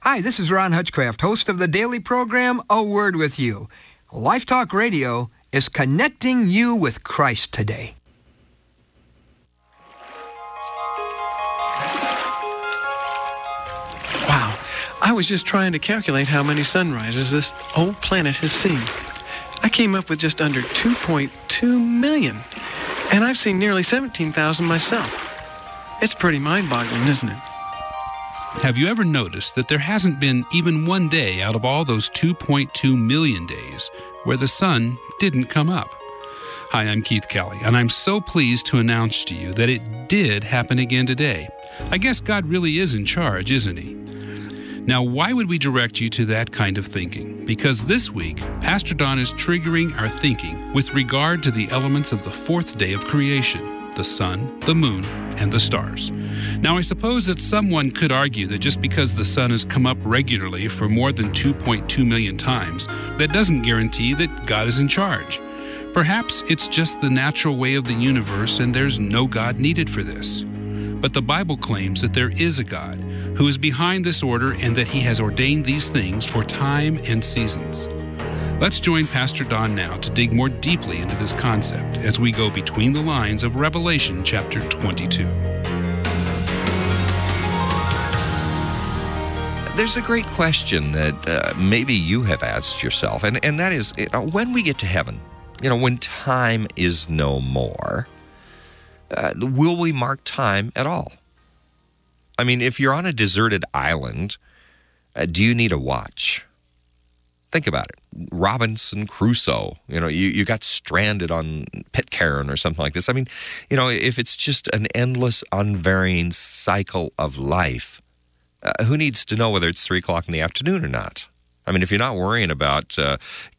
Hi, this is Ron Hutchcraft, host of the daily program, A Word With You. Life Talk Radio is connecting you with Christ today. Wow, I was just trying to calculate how many sunrises this old planet has seen. I came up with just under 2.2 million, and I've seen nearly 17,000 myself. It's pretty mind-boggling, isn't it? Have you ever noticed that there hasn't been even one day out of all those 2.2 million days where the sun didn't come up? Hi, I'm Keith Kelly, and I'm so pleased to announce to you that it did happen again today. I guess God really is in charge, isn't he? Now, why would we direct you to that kind of thinking? Because this week, Pastor Don is triggering our thinking with regard to the elements of the fourth day of creation. The sun, the moon, and the stars. Now, I suppose that someone could argue that just because the sun has come up regularly for more than 2.2 million times, that doesn't guarantee that God is in charge. Perhaps it's just the natural way of the universe and there's no God needed for this. But the Bible claims that there is a God who is behind this order and that he has ordained these things for time and seasons. Let's join Pastor Don now to dig more deeply into this concept as we go between the lines of Revelation chapter 22. There's a great question that maybe you have asked yourself, and that is, when we get to heaven, when time is no more, will we mark time at all? I mean, if you're on a deserted island, do you need a watch? Think about it. Robinson Crusoe, you got stranded on Pitcairn or something like this. I mean, if it's just an endless, unvarying cycle of life, who needs to know whether it's 3 o'clock in the afternoon or not? I mean, if you're not worrying about